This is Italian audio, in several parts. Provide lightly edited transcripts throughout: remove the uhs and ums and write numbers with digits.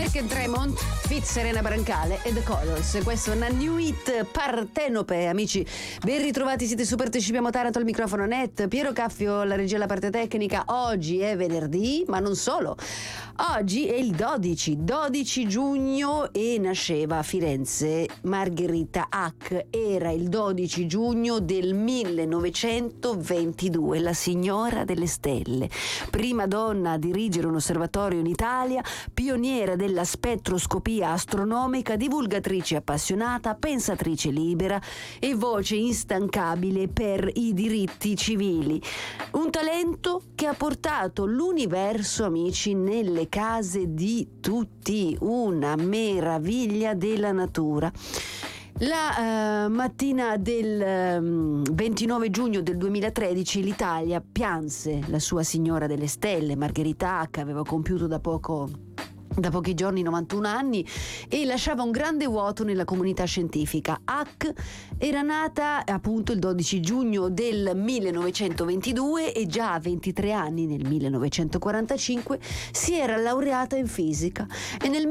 Jack Tremont, Fit Serena Brancale e The Colors. Questo è una new hit Partenope, amici. Ben ritrovati, siete su Partecipiamo Taranto, al microfono Net, Piero Caffio, la regia e la parte tecnica. Oggi è venerdì, ma non solo. Oggi è il 12 giugno e nasceva a Firenze Margherita Hack. Era il 12 giugno del 1922, la signora delle stelle, prima donna a dirigere un osservatorio in Italia, pioniera della spettroscopia astronomica, divulgatrice appassionata, pensatrice libera e voce instancabile per i diritti civili. Un talento che ha portato l'universo, amici, nelle case di tutti, una meraviglia della natura. La mattina del 29 giugno del 2013 l'Italia pianse la sua signora delle stelle, Margherita Hack. Aveva compiuto da pochi giorni 91 anni e lasciava un grande vuoto nella comunità scientifica. Hack era nata appunto il 12 giugno del 1922 e già a 23 anni, nel 1945, si era laureata in fisica e nel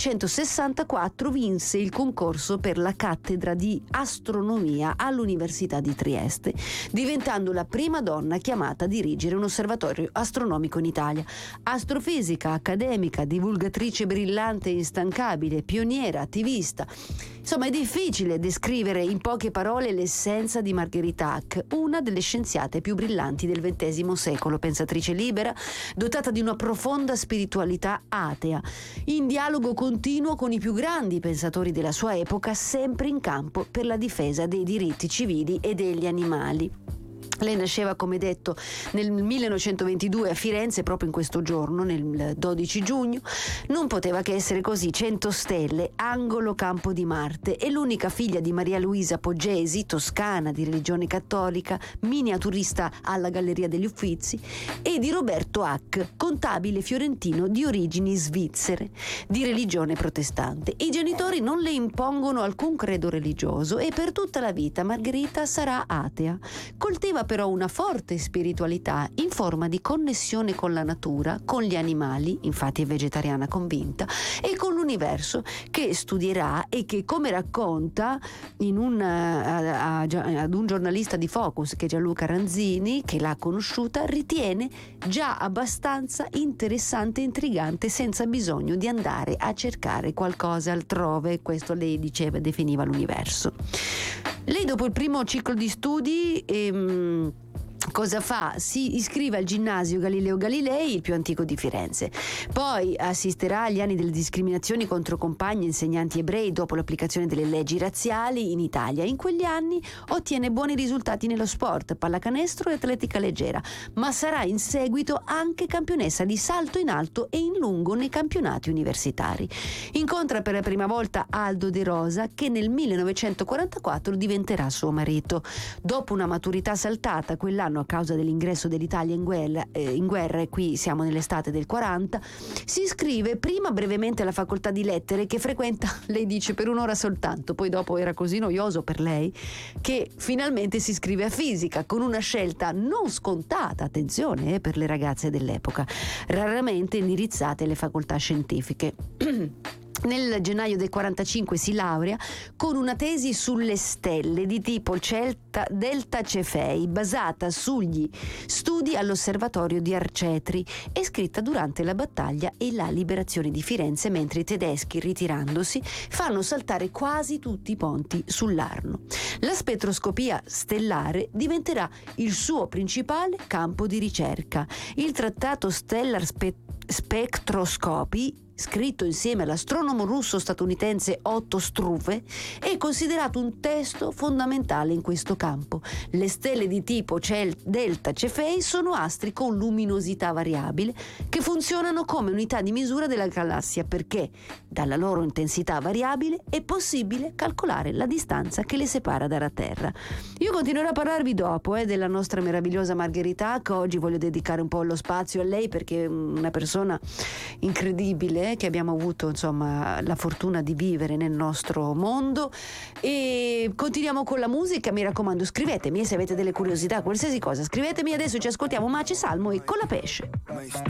1964 vinse il concorso per la cattedra di astronomia all'Università di Trieste, diventando la prima donna chiamata a dirigere un osservatorio astronomico in Italia. Astrofisica, accademica, divulgatrice brillante e instancabile, pioniera, attivista. Insomma, è difficile descrivere in poche parole l'essenza di Margherita Hack, una delle scienziate più brillanti del XX secolo, pensatrice libera, dotata di una profonda spiritualità atea, in dialogo continuo con i più grandi pensatori della sua epoca, sempre in campo per la difesa dei diritti civili e degli animali. Lei nasceva, come detto, nel 1922 a Firenze, proprio in questo giorno, nel 12 giugno. Non poteva che essere così: 100 stelle, angolo Campo di Marte. È l'unica figlia di Maria Luisa Poggesi, toscana di religione cattolica, miniaturista alla Galleria degli Uffizi, e di Roberto Hack, contabile fiorentino di origini svizzere, di religione protestante. I genitori non le impongono alcun credo religioso e per tutta la vita Margherita sarà atea. Coltiva però una forte spiritualità in forma di connessione con la natura, con gli animali, infatti è vegetariana convinta, e con l'universo, che studierà e che, come racconta ad un giornalista di Focus, che è Gianluca Ranzini, che l'ha conosciuta, ritiene già abbastanza interessante e intrigante, senza bisogno di andare a cercare qualcosa altrove. Questo lei diceva, definiva l'universo. Lei, dopo il primo ciclo di studi, cosa fa? Si iscrive al ginnasio Galileo Galilei, il più antico di Firenze. Poi assisterà agli anni delle discriminazioni contro compagni e insegnanti ebrei dopo l'applicazione delle leggi razziali in Italia. In quegli anni ottiene buoni risultati nello sport, pallacanestro e atletica leggera, ma sarà in seguito anche campionessa di salto in alto e in lungo nei campionati universitari. Incontra per la prima volta Aldo De Rosa, che nel 1944 diventerà suo marito. Dopo una maturità saltata quell'anno a causa dell'ingresso dell'Italia in guerra, e qui siamo nell'estate del 40, si iscrive prima brevemente alla facoltà di lettere, che frequenta, lei dice, per un'ora soltanto. Poi dopo era così noioso per lei che finalmente si iscrive a fisica, con una scelta non scontata, attenzione, per le ragazze dell'epoca, raramente indirizzate alle facoltà scientifiche. Nel gennaio del 45 si laurea con una tesi sulle stelle di tipo Delta Cefei, basata sugli studi all'osservatorio di Arcetri e scritta durante la battaglia e la liberazione di Firenze, mentre i tedeschi, ritirandosi, fanno saltare quasi tutti i ponti sull'Arno. La spettroscopia stellare diventerà il suo principale campo di ricerca. Il trattato Stellar Spectroscopy, scritto insieme all'astronomo russo-statunitense Otto Struve, è considerato un testo fondamentale in questo campo. Le stelle di tipo Delta Cefei sono astri con luminosità variabile che funzionano come unità di misura della galassia, perché dalla loro intensità variabile è possibile calcolare la distanza che le separa dalla Terra. Io continuerò a parlarvi dopo della nostra meravigliosa Margherita Hack. Oggi voglio dedicare un po' lo spazio a lei, perché è una persona incredibile che abbiamo avuto, insomma, la fortuna di vivere nel nostro mondo. E continuiamo con la musica. Mi raccomando, scrivetemi se avete delle curiosità, qualsiasi cosa, scrivetemi. Adesso ci ascoltiamo Maci Salmo e Con la pesce.